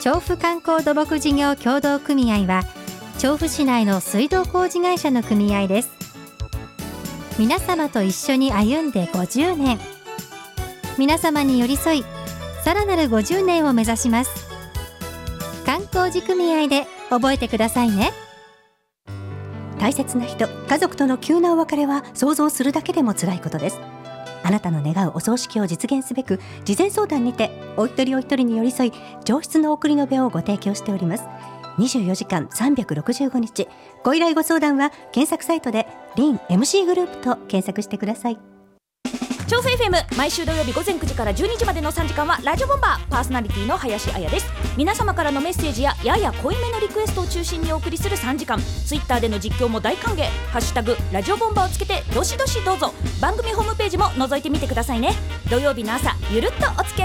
調布観光土木事業協同組合は調布市内の水道工事会社の組合です。皆様と一緒に歩んで50年、皆様に寄り添いさらなる50年を目指します。観光地組合で覚えてくださいね。 大切な人、家族との急なお別れは想像するだけでも辛いことです。あなたの願うお葬式を実現すべく、事前相談にてお一人お一人に寄り添い上質の送りのべをご提供しております。24時間365日、ご依頼ご相談は検索サイトでリン MC グループと検索してください。 調布 FM 毎週土曜日午前9時から12時までの3時間はラジオボンバー、パーソナリティの林彩です。皆様からのメッセージややや濃いめのリクエストを中心にお送りする3時間、ツイッターでの実況も大歓迎。ハッシュタグラジオボンバーをつけてどしどしどうぞ。番組ホームページも覗いてみてくださいね。土曜日の朝ゆるっとお付き合い